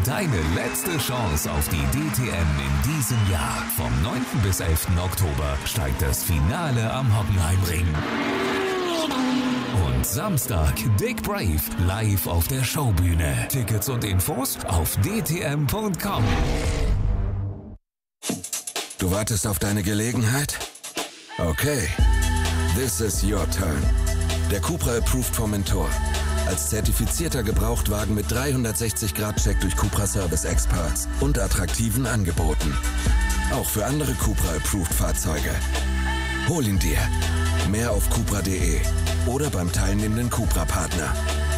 Deine letzte Chance auf die DTM in diesem Jahr. Vom 9. bis 11. Oktober steigt das Finale am Hockenheimring. Und Samstag Dick Brave live auf der Showbühne. Tickets und Infos auf dtm.com. Du wartest auf deine Gelegenheit? Okay, this is your turn. Der Cupra Approved Formentor. Als zertifizierter Gebrauchtwagen mit 360-Grad-Check durch Cupra Service Experts und attraktiven Angeboten. Auch für andere Cupra Approved Fahrzeuge. Hol ihn dir. Mehr auf cupra.de oder beim teilnehmenden Cupra-Partner.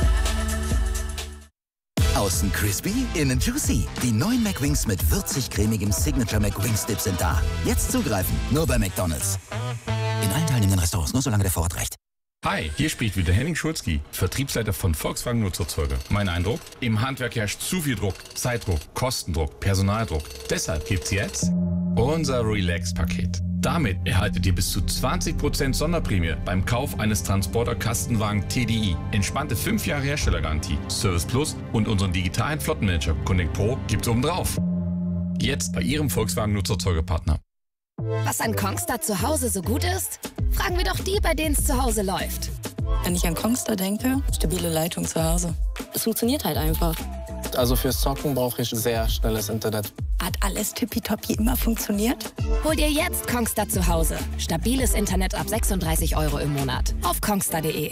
Außen crispy, innen juicy. Die neuen McWings mit würzig-cremigem Signature McWings Dip sind da. Jetzt zugreifen, nur bei McDonald's. In allen teilnehmenden Restaurants, nur solange der Vorrat reicht. Hi, hier spricht wieder Henning Schulzki, Vertriebsleiter von Volkswagen Nutzerzeuger. Mein Eindruck? Im Handwerk herrscht zu viel Druck, Zeitdruck, Kostendruck, Personaldruck. Deshalb gibt's jetzt unser Relax-Paket. Damit erhaltet ihr bis zu 20% Sonderprämie beim Kauf eines Transporter-Kastenwagen TDI. Entspannte 5 Jahre Herstellergarantie, Service Plus und unseren digitalen Flottenmanager Connect Pro gibt's obendrauf. Jetzt bei Ihrem Volkswagen Nutzerzeugerpartner. Was an Kongstar zu Hause so gut ist? Fragen wir doch die, bei denen es zu Hause läuft. Wenn ich an Kongstar denke, stabile Leitung zu Hause. Es funktioniert halt einfach. Also fürs Zocken brauche ich sehr schnelles Internet. Hat alles tippitoppi immer funktioniert? Hol dir jetzt Kongstar zu Hause. Stabiles Internet ab 36 € im Monat. Auf kongstar.de.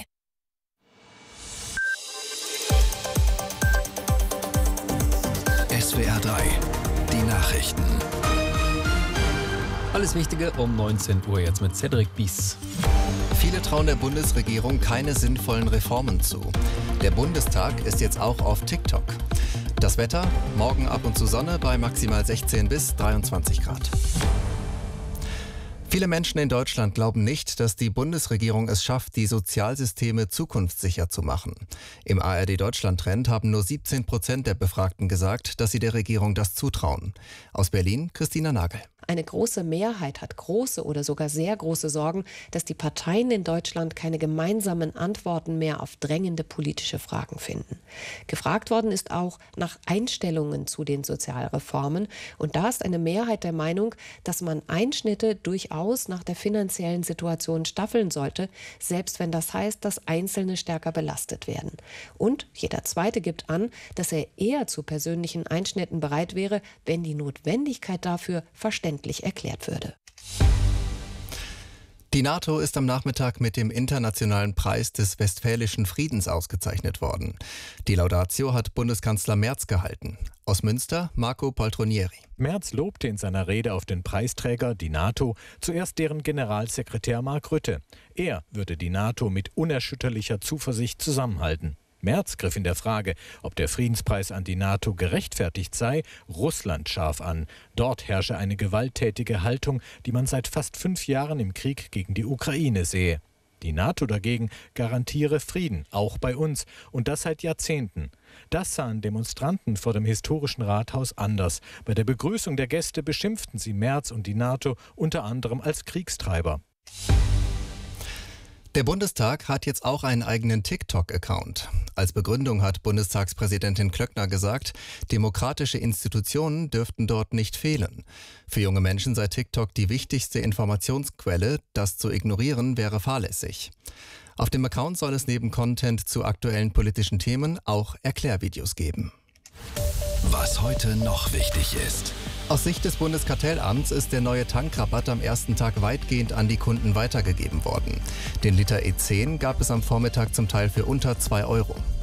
SWR 3, die Nachrichten. Alles Wichtige um 19 Uhr jetzt mit Cedric Bies. Viele trauen der Bundesregierung keine sinnvollen Reformen zu. Der Bundestag ist jetzt auch auf TikTok. Das Wetter, morgen ab und zu Sonne bei maximal 16 bis 23 Grad. Viele Menschen in Deutschland glauben nicht, dass die Bundesregierung es schafft, die Sozialsysteme zukunftssicher zu machen. Im ARD-Deutschland-Trend haben nur 17% der Befragten gesagt, dass sie der Regierung das zutrauen. Aus Berlin, Christina Nagel. Eine große Mehrheit hat große oder sogar sehr große Sorgen, dass die Parteien in Deutschland keine gemeinsamen Antworten mehr auf drängende politische Fragen finden. Gefragt worden ist auch nach Einstellungen zu den Sozialreformen. Und da ist eine Mehrheit der Meinung, dass man Einschnitte durchaus nach der finanziellen Situation staffeln sollte, selbst wenn das heißt, dass Einzelne stärker belastet werden. Und jeder Zweite gibt an, dass er eher zu persönlichen Einschnitten bereit wäre, wenn die Notwendigkeit dafür verständlich erklärt würde. Die NATO ist am Nachmittag mit dem Internationalen Preis des Westfälischen Friedens ausgezeichnet worden. Die Laudatio hat Bundeskanzler Merz gehalten. Aus Münster, Marco Poltronieri. Merz lobte in seiner Rede auf den Preisträger, die NATO, zuerst deren Generalsekretär Mark Rutte. Er würde die NATO mit unerschütterlicher Zuversicht zusammenhalten. Merz griff in der Frage, ob der Friedenspreis an die NATO gerechtfertigt sei, Russland scharf an. Dort herrsche eine gewalttätige Haltung, die man seit fast 5 Jahren im Krieg gegen die Ukraine sehe. Die NATO dagegen garantiere Frieden, auch bei uns, und das seit Jahrzehnten. Das sahen Demonstranten vor dem historischen Rathaus anders. Bei der Begrüßung der Gäste beschimpften sie Merz und die NATO unter anderem als Kriegstreiber. Der Bundestag hat jetzt auch einen eigenen TikTok-Account. Als Begründung hat Bundestagspräsidentin Klöckner gesagt, demokratische Institutionen dürften dort nicht fehlen. Für junge Menschen sei TikTok die wichtigste Informationsquelle, das zu ignorieren wäre fahrlässig. Auf dem Account soll es neben Content zu aktuellen politischen Themen auch Erklärvideos geben. Was heute noch wichtig ist. Aus Sicht des Bundeskartellamts ist der neue Tankrabatt am ersten Tag weitgehend an die Kunden weitergegeben worden. Den Liter E10 gab es am Vormittag zum Teil für unter 2 €.